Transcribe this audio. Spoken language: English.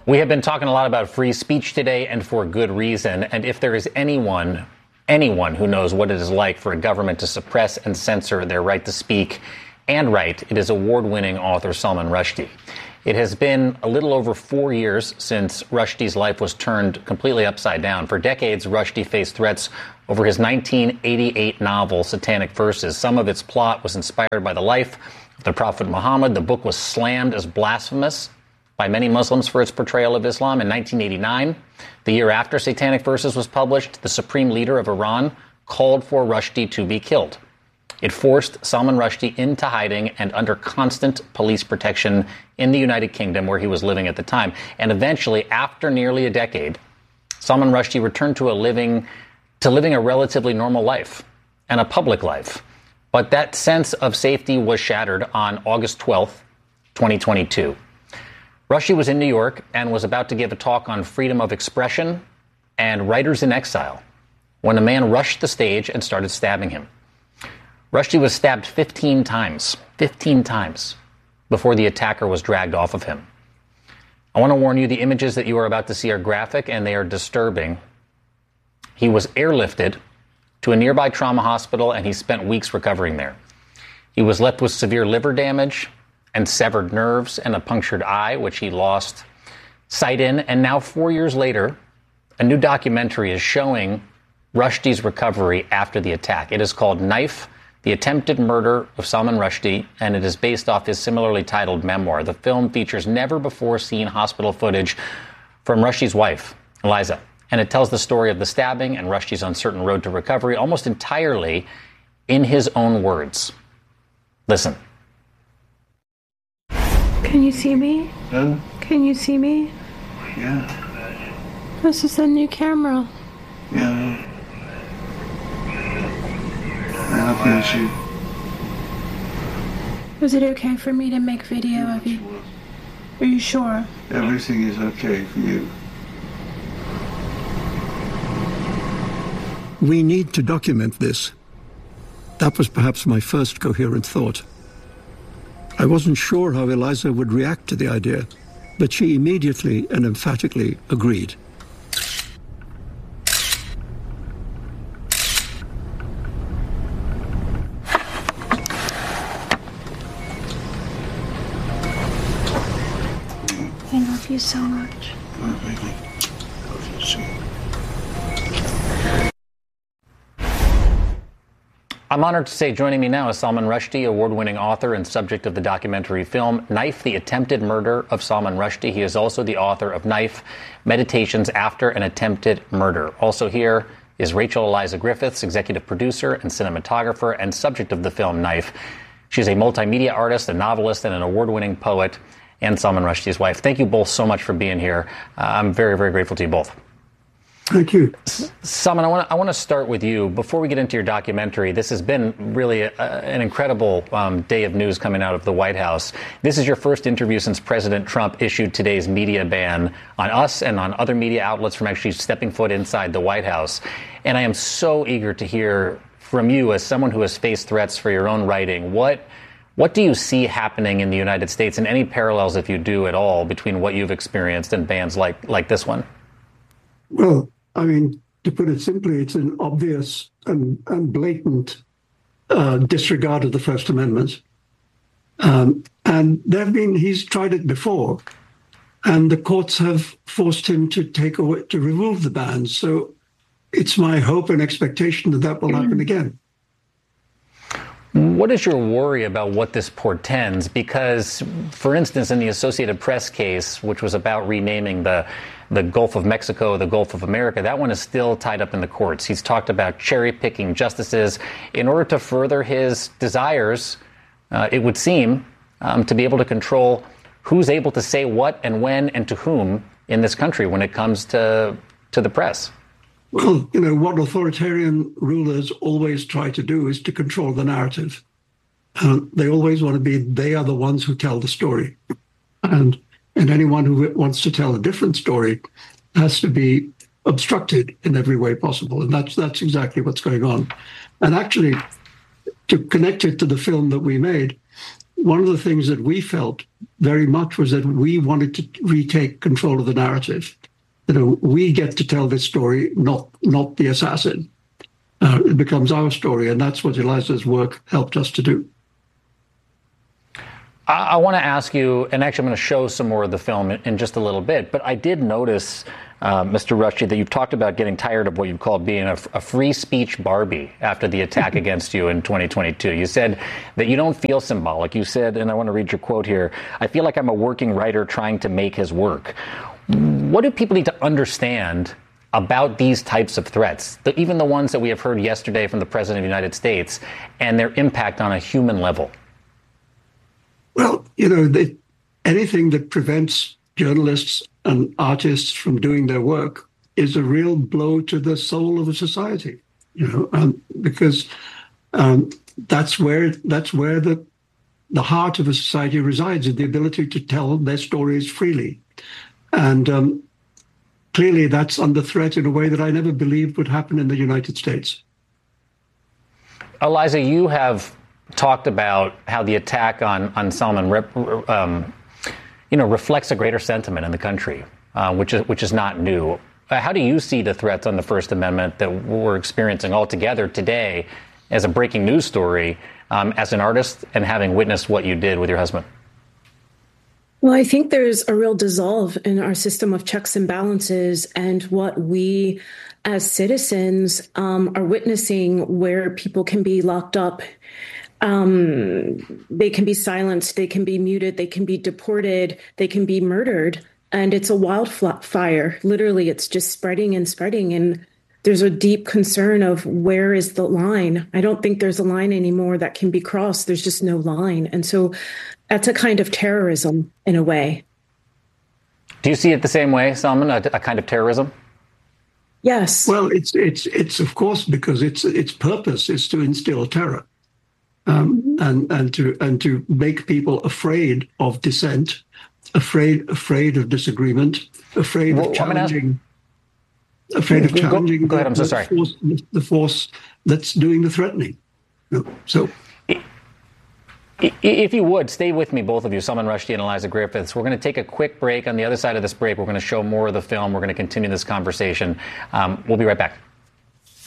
We have been talking a lot about free speech today, and for good reason. And if there is anyone who knows what it is like for a government to suppress and censor their right to speak and write, it is award-winning author Salman Rushdie. It has been a little over 4 years since Rushdie's life was turned completely upside down. For decades, Rushdie faced threats over his 1988 novel, Satanic Verses. Some of its plot was inspired by the life of the Prophet Muhammad. The book was slammed as blasphemous by many Muslims for its portrayal of Islam. In 1989, the year after Satanic Verses was published, the supreme leader of Iran called for Rushdie to be killed. It forced Salman Rushdie into hiding and under constant police protection in the United Kingdom, where he was living at the time. And eventually, after nearly a decade, Salman Rushdie returned to living a relatively normal life and a public life. But that sense of safety was shattered on August 12th, 2022. Rushdie was in New York and was about to give a talk on freedom of expression and writers in exile when a man rushed the stage and started stabbing him. Rushdie was stabbed 15 times before the attacker was dragged off of him. I want to warn you, the images that you are about to see are graphic and they are disturbing. He was airlifted to a nearby trauma hospital and he spent weeks recovering there. He was left with severe liver damage and severed nerves and a punctured eye, which he lost sight in. And now, 4 years later, a new documentary is showing Rushdie's recovery after the attack. It is called Knife: The Attempted Murder of Salman Rushdie, and it is based off his similarly titled memoir. The film features never-before-seen hospital footage from Rushdie's wife, Eliza, and it tells the story of the stabbing and Rushdie's uncertain road to recovery almost entirely in his own words. Listen. Can you see me? Huh? Can you see me? Yeah. This is a new camera. Yeah. I finish you. Is it okay for me to make video of you? Are you sure? Everything is okay for you. We need to document this. That was perhaps my first coherent thought. I wasn't sure how Eliza would react to the idea, but she immediately and emphatically agreed. I love you so much. Oh, baby. Love you too. I'm honored to say joining me now is Salman Rushdie, award-winning author and subject of the documentary film Knife: The Attempted Murder of Salman Rushdie. He is also the author of Knife: Meditations After an Attempted Murder. Also here is Rachel Eliza Griffiths, executive producer and cinematographer and subject of the film Knife. She's a multimedia artist, a novelist, and an award-winning poet, and Salman Rushdie's wife. Thank you both so much for being here. I'm very, very grateful to you both. Thank you. Salman, I want to start with you. Before we get into your documentary, this has been really an incredible day of news coming out of the White House. This is your first interview since President Trump issued today's media ban on us and on other media outlets from actually stepping foot inside the White House. And I am so eager to hear from you, as someone who has faced threats for your own writing. What do you see happening in the United States, and any parallels, if you do at all, between what you've experienced and bans like this one? Well, I mean, to put it simply, it's an obvious and blatant disregard of the First Amendment. And he's tried it before, and the courts have forced him to remove the bans. So it's my hope and expectation that will happen again. What is your worry about what this portends? Because, for instance, in the Associated Press case, which was about renaming the Gulf of Mexico, the Gulf of America, that one is still tied up in the courts. He's talked about cherry-picking justices in order to further his desires, it would seem, to be able to control who's able to say what and when and to whom in this country when it comes to the press. Well, you know, what authoritarian rulers always try to do is to control the narrative. They always want to they are the ones who tell the story. And anyone who wants to tell a different story has to be obstructed in every way possible. And that's exactly what's going on. And actually, to connect it to the film that we made, one of the things that we felt very much was that we wanted to retake control of the narrative. We get to tell this story, not the assassin. It becomes our story, and that's what Eliza's work helped us to do. I want to ask you, and actually I'm going to show some more of the film in just a little bit, but I did notice, Mr. Rushdie, that you've talked about getting tired of what you've called being a free speech Barbie after the attack against you in 2022. You said that you don't feel symbolic. You said, and I want to read your quote here, "I feel like I'm a working writer trying to make his work." What do people need to understand about these types of threats, even the ones that we have heard yesterday from the President of the United States, and their impact on a human level? Well, anything that prevents journalists and artists from doing their work is a real blow to the soul of a society, because that's where the heart of a society resides, in the ability to tell their stories freely. And clearly that's under threat in a way that I never believed would happen in the United States. Eliza, you have talked about how the attack on Salman reflects a greater sentiment in the country, which is not new. How do you see the threats on the First Amendment that we're experiencing altogether today as a breaking news story, as an artist and having witnessed what you did with your husband? Well, I think there's a real dissolve in our system of checks and balances, and what we as citizens are witnessing, where people can be locked up. They can be silenced, they can be muted, they can be deported, they can be murdered. And it's a wildfire. Literally, it's just spreading and spreading. And there's a deep concern of, where is the line? I don't think there's a line anymore that can be crossed. There's just no line. And so that's a kind of terrorism in a way. Do you see it the same way, Salman, a kind of terrorism? Yes. Well, it's of course, because its purpose is to instill terror. And to make people afraid of dissent, afraid of disagreement, afraid of challenging. Go ahead. I'm so sorry. The force that's doing the threatening. So, if you would, stay with me, both of you, Salman Rushdie and Eliza Griffiths. We're going to take a quick break. On the other side of this break, we're going to show more of the film. We're going to continue this conversation. We'll be right back.